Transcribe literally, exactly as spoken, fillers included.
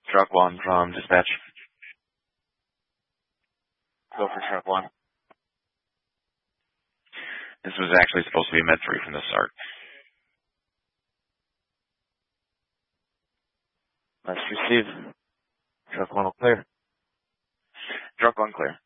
Truck one from dispatch. Go for truck one. This was actually supposed to be med three from the start. Let's receive. Truck one will clear. Truck one clear.